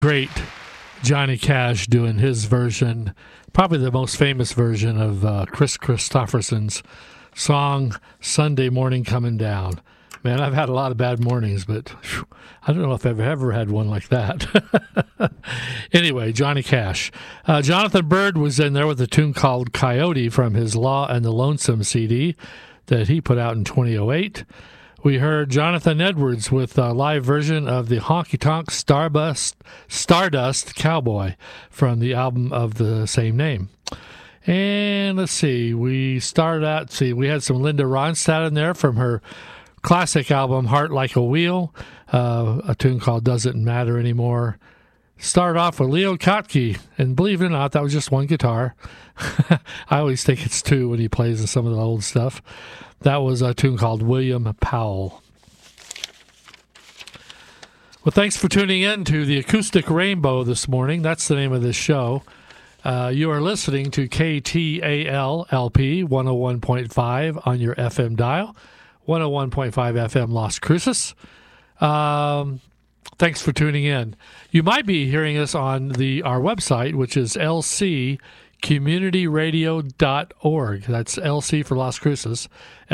Great Johnny Cash doing his version, probably the most famous version of Chris Christopherson's song, Sunday Morning Coming Down. Man, I've had a lot of bad mornings, but whew, I don't know if I've ever had one like that. Anyway, Johnny Cash. Jonathan Byrd was in there with a tune called Coyote from his Law and the Lonesome CD that he put out in 2008. We heard Jonathan Edwards with a live version of the Honky Tonk Stardust Cowboy from the album of the same name. And let's see, we had some Linda Ronstadt in there from her classic album Heart Like a Wheel, a tune called Doesn't Matter Anymore. Started off with Leo Kottke, and believe it or not, that was just one guitar. I always think it's two when he plays in some of the old stuff. That was a tune called William Powell. Well, thanks for tuning in to the Acoustic Rainbow this morning. That's the name of this show. You are listening to KTAL-LP 101.5 on your FM dial, 101.5 FM Las Cruces. Thanks for tuning in. You might be hearing us on our website, which is lccommunityradio.org. That's LC for Las Cruces,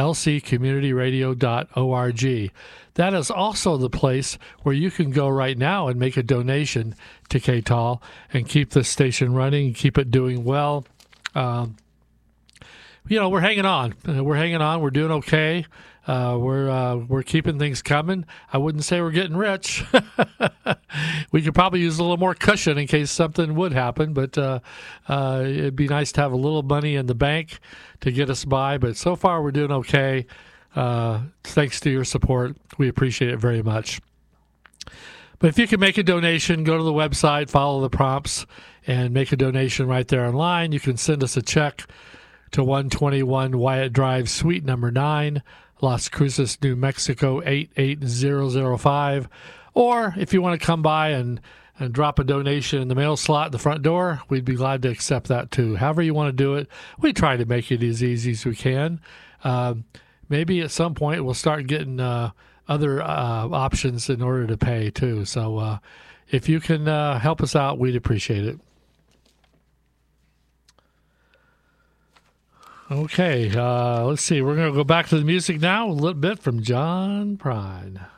lccommunityradio.org. That is also the place where you can go right now and make a donation to KTAL and keep the station running, keep it doing well. We're hanging on. We're doing okay. We're keeping things coming. I wouldn't say we're getting rich. We could probably use a little more cushion in case something would happen, but it'd be nice to have a little money in the bank to get us by. But so far, we're doing okay. Thanks to your support. We appreciate it very much. But if you can make a donation, go to the website, follow the prompts, and make a donation right there online. You can send us a check to 121 Wyatt Drive, Suite number 9, Las Cruces, New Mexico 88005. Or if you want to come by and drop a donation in the mail slot at the front door, we'd be glad to accept that too. However you want to do it, we try to make it as easy as we can. Maybe at some point we'll start getting other options in order to pay too. So if you can help us out, we'd appreciate it. Okay, let's see. We're going to go back to the music now, a little bit from John Prine.